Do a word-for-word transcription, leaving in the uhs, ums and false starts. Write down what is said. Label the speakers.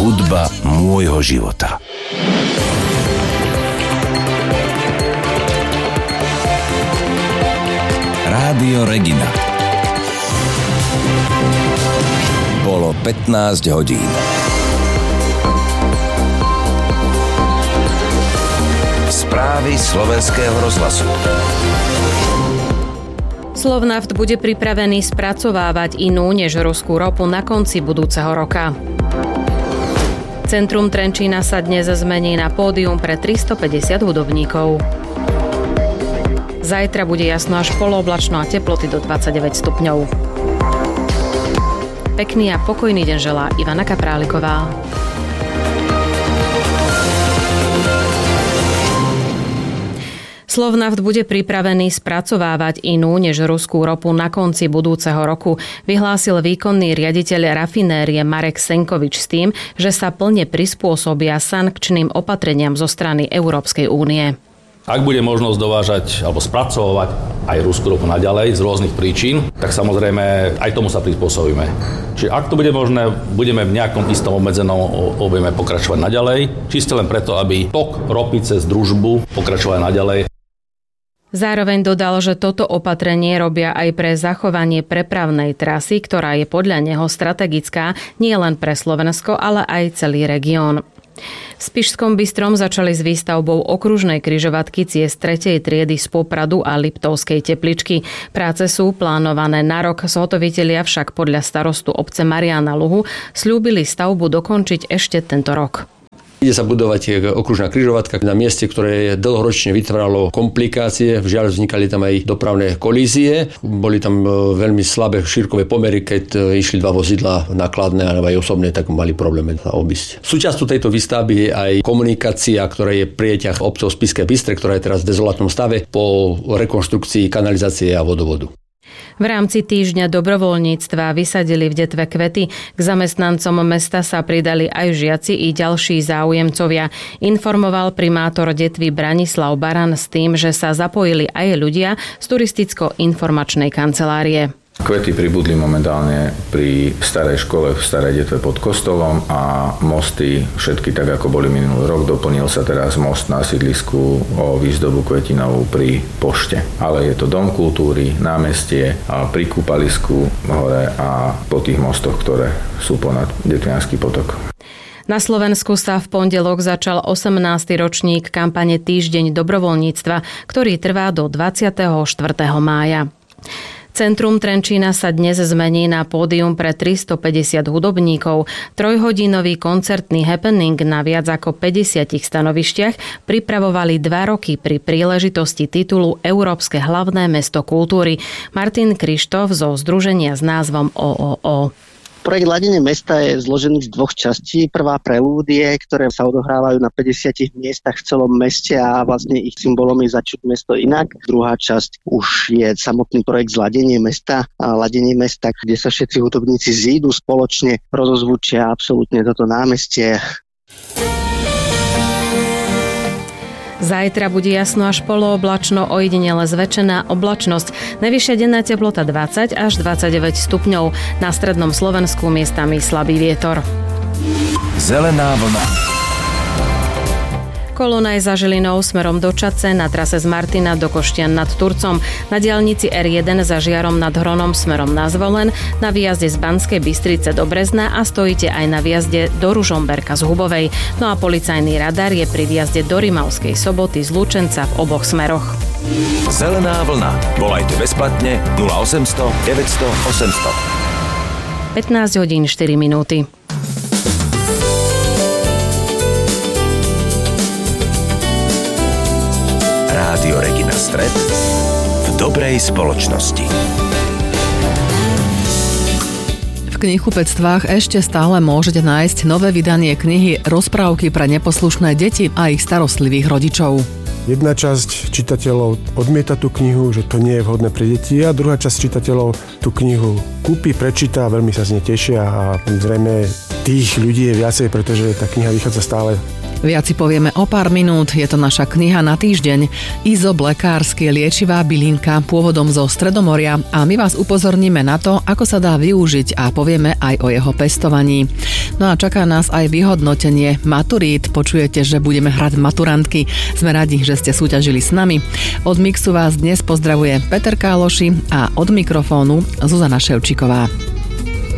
Speaker 1: Hudba môjho života. Rádio Regina. Bolo pätnásť hodín. Správy slovenského rozhlasu.
Speaker 2: Slovnaft bude pripravený spracovávať inú než ruskú ropu na konci budúceho roka. Centrum Trenčína sa dnes zmení na pódium pre tristopäťdesiat hudobníkov. Zajtra bude jasno až polooblačno a teploty do dvadsaťdeväť stupňov. Pekný a pokojný deň želá Ivana Kapráliková. Slovnaft bude pripravený spracovávať inú než ruskú ropu na konci budúceho roku, vyhlásil výkonný riaditeľ rafinérie Marek Senkovič s tým, že sa plne prispôsobia sankčným opatreniam zo strany Európskej únie.
Speaker 3: Ak bude možnosť dovážať alebo spracovať aj ruskú ropu naďalej z rôznych príčin, tak samozrejme aj tomu sa prispôsobíme. Čiže ak to bude možné, budeme v nejakom istom obmedzenom objeme pokračovať naďalej, čisto len preto, aby tok ropy cez družbu pokračoval naďalej.
Speaker 2: Zároveň dodal, že toto opatrenie robia aj pre zachovanie prepravnej trasy, ktorá je podľa neho strategická nie len pre Slovensko, ale aj celý región. V Spišskom Bystrom začali s výstavbou okružnej križovatky ciest tretej triedy z Popradu a Liptovskej Tepličky. Práce sú plánované na rok, zhotovitelia však podľa starostu obce Mariána Luhu sľúbili stavbu dokončiť ešte tento rok.
Speaker 4: Ide sa budovať okružná križovatka na mieste, ktoré dlhoročne vytváralo komplikácie. Vžiaľ, vznikali tam aj dopravné kolízie. Boli tam veľmi slabé šírkové pomery, keď išli dva vozidlá nakladné alebo aj osobné, tak mali problém sa obísť. Súčasťou tejto výstavby je aj komunikácia, ktorá je prieťah obcov Spišské Bystre, ktorá je teraz v dezolátnom stave po rekonštrukcii kanalizácie a vodovodu.
Speaker 2: V rámci týždňa dobrovoľníctva vysadili v Detve kvety. K zamestnancom mesta sa pridali aj žiaci i ďalší záujemcovia. Informoval primátor Detvy Branislav Baran s tým, že sa zapojili aj ľudia z turisticko-informačnej kancelárie.
Speaker 5: Kvety pribudli momentálne pri starej škole v Starej Detve pod kostolom a mosty všetky tak, ako boli minulý rok. Doplnil sa teraz most na sídlisku o výzdobu kvetinovú pri pošte. Ale je to dom kultúry, námestie a pri kúpalisku hore a po tých mostoch, ktoré sú ponad Detviansky potok.
Speaker 2: Na Slovensku sa v pondelok začal osemnásty ročník kampane Týždeň dobrovoľníctva, ktorý trvá do dvadsiateho štvrtého mája. Centrum Trenčína sa dnes zmení na pódium pre tristopäťdesiat hudobníkov. Trojhodinový koncertný happening na viac ako päťdesiatich stanovištiach pripravovali dva roky pri príležitosti titulu Európske hlavné mesto kultúry. Martin Krištof zo združenia s názvom ó ó ó.
Speaker 6: Projekt Ladenie mesta je zložený z dvoch častí. Prvá prelúdie, ktoré sa odohrávajú na päťdesiatich miestach v celom meste a vlastne ich symbolom je Začuť mesto inak. Druhá časť už je samotný projekt Zladenie mesta a Ladenie mesta, kde sa všetci hudobníci zídu spoločne, rozozvučia absolútne toto námestie.
Speaker 2: Zajtra bude jasno až polooblačno, ojedinele zväčšená oblačnosť. Najvyššia denná teplota dvadsať až dvadsaťdeväť stupňov. Na strednom Slovensku miestami slabý vietor.
Speaker 1: Zelená vlna.
Speaker 2: Kolona je za Žilinou smerom do Čadce, na trase z Martina do Koštian nad Turcom, na diaľnici er jeden za Žiarom nad Hronom smerom na Zvolen, na výjazde z Banskej Bystrice do Brezna a stojíte aj na výjazde do Ružomberka z Hubovej. No a policajný radar je pri výjazde do Rimavskej Soboty z Lučenca v oboch smeroch.
Speaker 1: Zelená vlna. Volajte bezplatne nula osemsto deväťsto osemsto.
Speaker 2: pätnásť hodín štyri minúty.
Speaker 1: Rádio Regina Stred v dobrej spoločnosti.
Speaker 7: V knihkupectvách ešte stále môžete nájsť nové vydanie knihy Rozprávky pre neposlušné deti a ich starostlivých rodičov.
Speaker 8: Jedna časť čitateľov odmieta tú knihu, že to nie je vhodné pre deti, a druhá časť čitateľov tú knihu kúpi, prečíta a veľmi sa z nej tešia a zrejme tých ľudí je viacej, pretože tá kniha vychádza stále
Speaker 7: Viac si povieme o pár minút, je to naša kniha na týždeň. Izob lekársky je liečivá bylinka pôvodom zo Stredomoria a my vás upozorníme na to, ako sa dá využiť a povieme aj o jeho pestovaní. No a čaká nás aj vyhodnotenie maturít. Počujete, že budeme hrať maturantky. Sme radi, že ste súťažili s nami. Od mixu vás dnes pozdravuje Peter Káloši a od mikrofónu Zuzana Ševčíková.